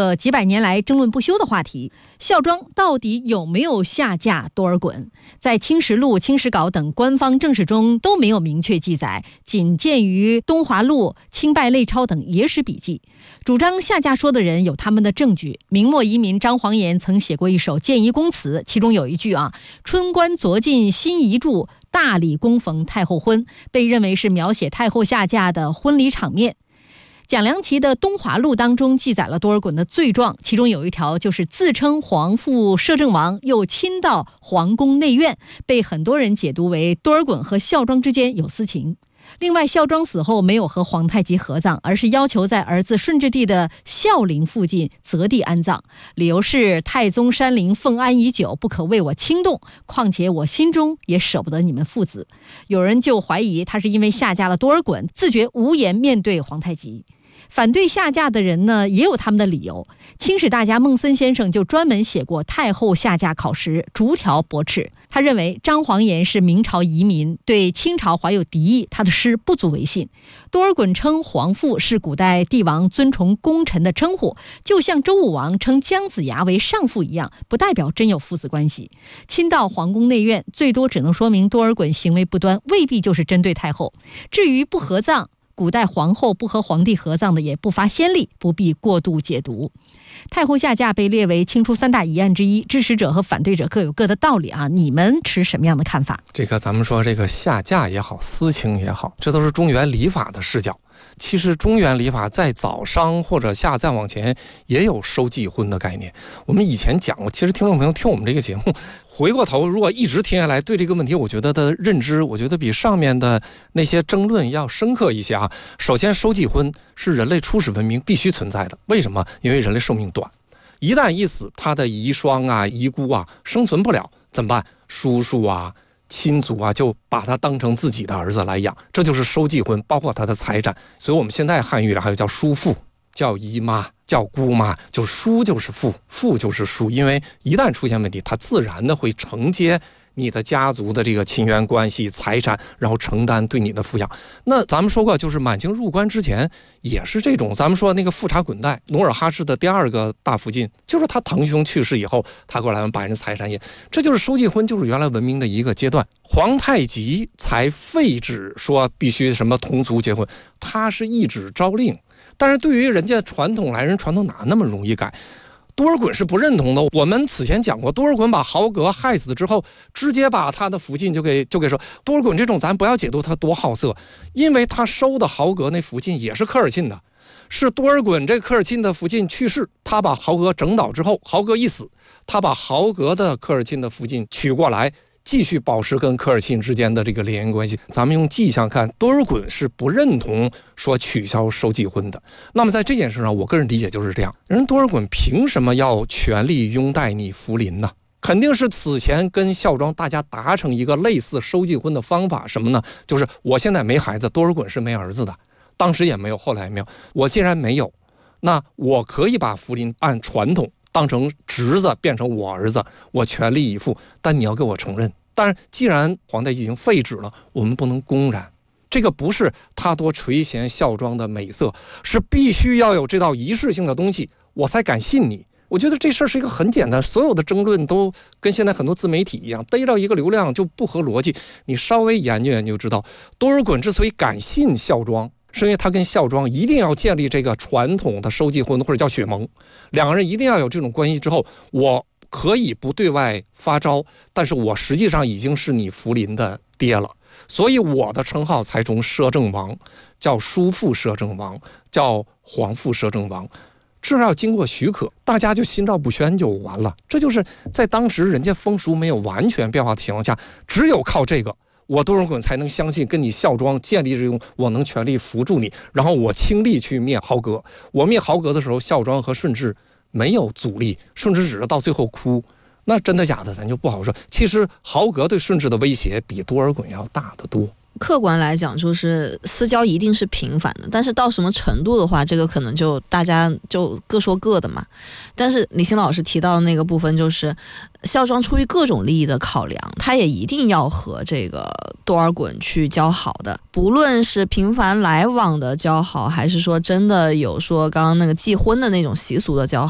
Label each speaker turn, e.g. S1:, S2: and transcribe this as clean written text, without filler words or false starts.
S1: 个几百年来争论不休的话题：孝庄到底有没有下嫁多尔衮？在《清实录》《清史稿》等官方正史中都没有明确记载，仅见于《东华录》《清拜类钞》等野史笔记。主张下嫁说的人有他们的证据。明末遗民张煌言曾写过一首谏仪公词，其中有一句春官昨进新遗著，大礼恭逢太后婚，被认为是描写太后下嫁的婚礼场面。蒋良奇的《东华录》当中记载了多尔衮的罪状，其中有一条就是自称皇父摄政王，又亲到皇宫内院，被很多人解读为多尔衮和孝庄之间有私情。另外，孝庄死后没有和皇太极合葬，而是要求在儿子顺治帝的孝陵附近择地安葬，理由是太宗山陵奉安已久，不可为我轻动，况且我心中也舍不得你们父子。有人就怀疑他是因为下嫁了多尔衮，自觉无颜面对皇太极。反对下嫁的人呢，也有他们的理由。清史大家孟森先生就专门写过太后下嫁考实，逐条驳斥。他认为张煌言是明朝遗民，对清朝怀有敌意，他的诗不足为信。多尔衮称皇父是古代帝王尊崇功臣的称呼，就像周武王称姜子牙为上父一样，不代表真有父子关系。亲到皇宫内院，最多只能说明多尔衮行为不端，未必就是针对太后。至于不合葬，古代皇后不和皇帝合葬的也不乏先例，不必过度解读。太后下嫁被列为清初3大疑案之一，支持者和反对者各有各的道理你们持什么样的看法？
S2: 这个咱们说这个下嫁也好，私情也好，这都是中原礼法的视角。其实中原礼法在早商或者夏再往前也有收继婚的概念。我们以前讲过，其实听众朋友听我们这个节目，回过头如果一直听下来，对这个问题我觉得的认知，我觉得比上面的那些争论要深刻一些首先，收继婚是人类初始文明必须存在的。为什么？因为人类寿命短，一旦一死，他的遗孀遗孤生存不了，怎么办？叔叔亲族就把他当成自己的儿子来养，这就是收继婚，包括他的财产。所以我们现在汉语里还有叫叔父，叫姨妈，叫姑妈，就叔就是父，父就是叔，因为一旦出现问题，他自然的会承接你的家族的这个亲缘关系、财产，然后承担对你的抚养。那咱们说过，就是满清入关之前也是这种。咱们说那个富察滚带，努尔哈赤的第2个大福晋，就是他堂兄去世以后，他过来把人财产也，这就是收继婚，就是原来文明的一个阶段。皇太极才废止说必须什么同族结婚，他是一纸诏令，但是对于人家传统来人，传统哪那么容易改？多尔衮是不认同的。我们此前讲过，多尔衮把豪格害死之后，直接把他的福晋就给说，多尔衮这种咱不要解读他多好色，因为他收的豪格那福晋也是科尔沁的，是多尔衮这科尔沁的福晋去世，他把豪格整倒之后，豪格一死，他把豪格的科尔沁的福晋取过来，继续保持跟科尔沁之间的这个联姻关系。咱们用迹象看，多尔衮是不认同说取消收继婚的。那么在这件事上，我个人理解就是这样，人多尔衮凭什么要全力拥戴你福临呢？肯定是此前跟孝庄大家达成一个类似收继婚的方法，什么呢？就是我现在没孩子，多尔衮是没儿子的，当时也没有，后来也没有。我既然没有，那我可以把福临按传统当成侄子变成我儿子，我全力以赴，但你要给我承认。但是既然皇太极已经废止了，我们不能公然，这个不是他多垂涎孝庄的美色，是必须要有这道仪式性的东西，我才敢信你。我觉得这事儿是一个很简单，所有的争论都跟现在很多自媒体一样，逮到一个流量就不合逻辑。你稍微研究研究就知道，多尔衮之所以敢信孝庄，是因为他跟孝庄一定要建立这个传统的收继婚或者叫血盟，两个人一定要有这种关系之后，我可以不对外发招，但是我实际上已经是你福临的爹了，所以我的称号才从摄政王叫叔父摄政王，叫皇父摄政王，这要经过许可，大家就心照不宣就完了。这就是在当时人家风俗没有完全变化的情况下，只有靠这个，我多尔衮才能相信跟你孝庄建立这种我能全力扶助你，然后我倾力去灭豪格。我灭豪格的时候，孝庄和顺治没有阻力，顺治只是到最后哭，那真的假的咱就不好说。其实豪格对顺治的威胁比多尔衮要大得多。
S3: 客观来讲，就是私交一定是频繁的，但是到什么程度的话，这个可能就大家就各说各的嘛。但是李欣老师提到的那个部分，就是孝庄出于各种利益的考量，他也一定要和这个多尔衮去交好的，不论是频繁来往的交好，还是说真的有说刚刚那个继婚的那种习俗的交好。